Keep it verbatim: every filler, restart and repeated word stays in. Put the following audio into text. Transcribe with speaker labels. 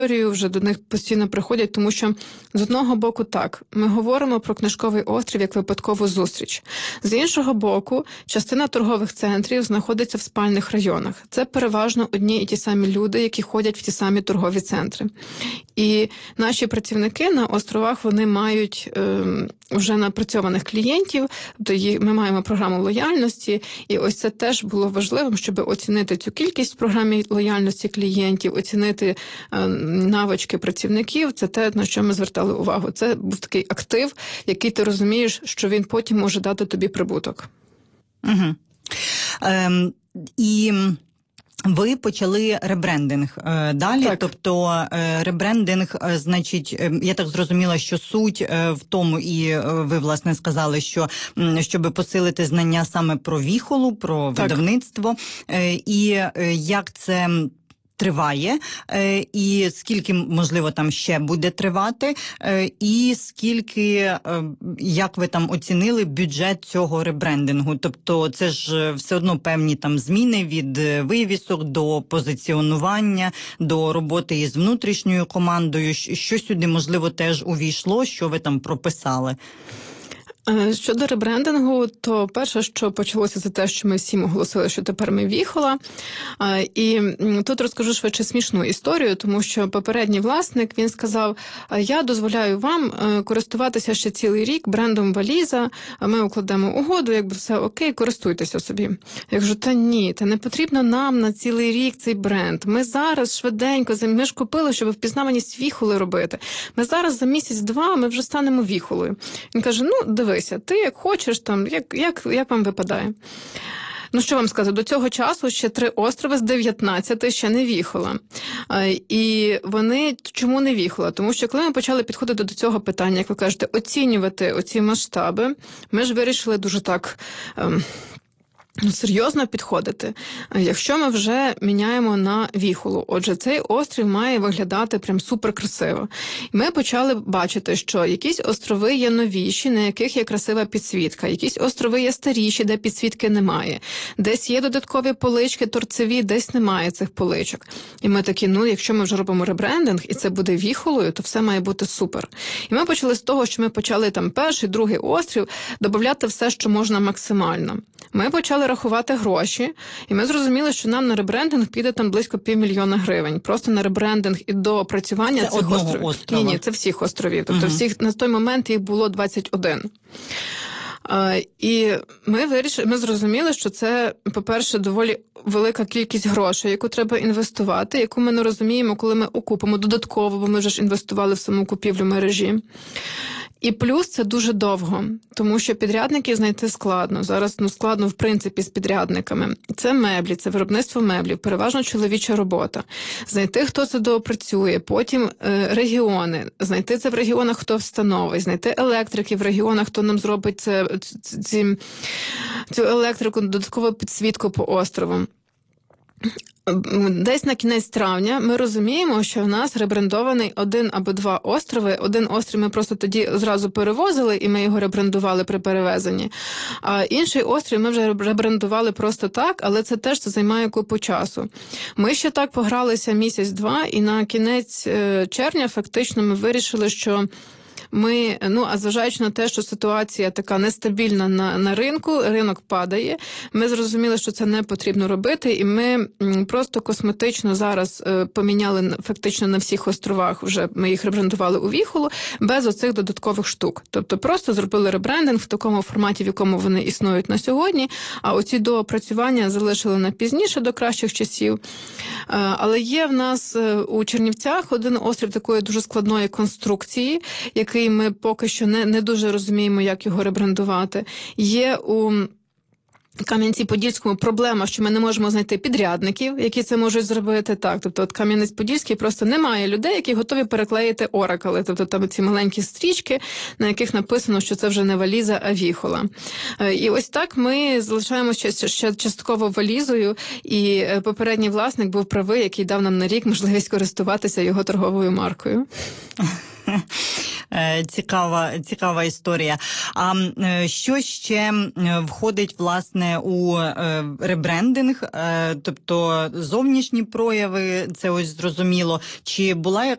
Speaker 1: вже до них постійно приходять, тому що з одного боку так, ми говоримо про Книжковий острів як випадкову зустріч. З іншого боку, частина торгових центрів знаходиться в спальних районах. Це переважно одні і ті самі люди, які ходять в ті самі торгові центри. І наші працівники на островах, вони мають е, вже напрацьованих клієнтів, тобто ми маємо програму лояльності, і ось це теж було важливим, щоб оцінити цю кількість в програмі лояльності клієнтів, оцінити е, навички працівників, це те, на що ми звертали увагу. Це був такий актив, який ти розумієш, що він потім може дати тобі прибуток.
Speaker 2: Угу. Ем, і... Ви почали ребрендинг е, далі,
Speaker 1: так.
Speaker 2: Тобто е, ребрендинг, е, значить, е, я так зрозуміла, що суть е, в тому, і е, ви, власне, сказали, що м, щоб посилити знання саме про Віхолу, про
Speaker 1: так.
Speaker 2: видавництво, е, і е, як це триває, е, і скільки, можливо, там ще буде тривати, е, і скільки, е, як ви там оцінили бюджет цього ребрендингу? Тобто це ж все одно певні там зміни від вивісок до позиціонування, до роботи із внутрішньою командою. Що сюди, можливо, теж увійшло, що ви там прописали?
Speaker 1: Щодо ребрендингу, то перше, що почалося, це те, що ми всім оголосили, що тепер ми Віхола. І тут розкажу швидше смішну історію, тому що попередній власник, він сказав, я дозволяю вам користуватися ще цілий рік брендом Валіза, ми укладемо угоду, якби все окей, користуйтеся собі. Я кажу, та ні, та не потрібно нам на цілий рік цей бренд. Ми зараз швиденько, ми ж купили, щоб впізнаваність Віхоли робити. Ми зараз за місяць-два ми вже станемо Віхолою. Він каже, ну, дивися, ти як хочеш, там, як, як, як вам випадає. Ну, що вам сказати, до цього часу ще три острови з дев'ятнадцяти ще не Віхола. І вони чому не Віхола? Тому що коли ми почали підходити до цього питання, як ви кажете, оцінювати оці масштаби, ми ж вирішили дуже так... Ем, Ну, серйозно підходити, якщо ми вже міняємо на Віхолу. Отже, цей острів має виглядати прям суперкрасиво. Ми почали бачити, що якісь острови є новіші, на яких є красива підсвітка, якісь острови є старіші, де підсвітки немає. Десь є додаткові полички торцеві, десь немає цих поличок. І ми такі, ну, якщо ми вже робимо ребрендинг, і це буде Віхолою, то все має бути супер. І ми почали з того, що ми почали там перший, другий острів, додати все, що можна максимально. Ми почали рахувати гроші, і ми зрозуміли, що нам на ребрендинг піде там близько півмільйона гривень. Просто на ребрендинг і до опрацювання
Speaker 2: це
Speaker 1: цих островів.
Speaker 2: Острова.
Speaker 1: Ні, ні, це всіх островів. Тобто угу. всіх, на той момент їх було двадцять один. Uh, і ми вирішили, ми зрозуміли, що це, по-перше, доволі велика кількість грошей, яку треба інвестувати, яку ми не розуміємо, коли ми окупимо додатково, бо ми вже ж інвестували в саму купівлю мережі. І плюс це дуже довго, тому що підрядників знайти складно. Зараз ну, складно, в принципі, з підрядниками. Це меблі, це виробництво меблів, переважно чоловіча робота. Знайти, хто це доопрацює, потім е, регіони, знайти це в регіонах, хто встановить, знайти електриків в регіонах, хто нам зробить це, ці, цю електрику, додаткову підсвітку по острову. Десь на кінець травня ми розуміємо, що в нас ребрендований один або два острови. Один острів ми просто тоді зразу перевозили, і ми його ребрендували при перевезенні. А інший острів ми вже ребрендували просто так, але це теж це займає купу часу. Ми ще так погралися місяць-два, і на кінець червня фактично ми вирішили, що ми, ну, а зважаючи на те, що ситуація така нестабільна на, на ринку, ринок падає, ми зрозуміли, що це не потрібно робити, і ми просто косметично зараз е, поміняли фактично на всіх островах, вже ми їх ребрендували у Віхолу, без оцих додаткових штук. Тобто просто зробили ребрендинг в такому форматі, в якому вони існують на сьогодні, а оці доопрацювання залишили на пізніше, до кращих часів. Е, але є в нас е, у Чернівцях один острів такої дуже складної конструкції, який ми поки що не, не дуже розуміємо, як його ребрендувати. Є у Кам'янці-Подільському проблема, що ми не можемо знайти підрядників, які це можуть зробити. Так, тобто от Кам'янець-Подільський просто немає людей, які готові переклеїти оракали. Тобто там ці маленькі стрічки, на яких написано, що це вже не Валіза, а Віхола. І ось так ми залишаємося ще частково Валізою, і попередній власник був правий, який дав нам на рік можливість користуватися його торговою маркою.
Speaker 2: Е, Цікава, цікава історія. А е, що ще е, входить, власне, у е, ребрендинг? Е, Тобто зовнішні прояви, це ось зрозуміло. Чи була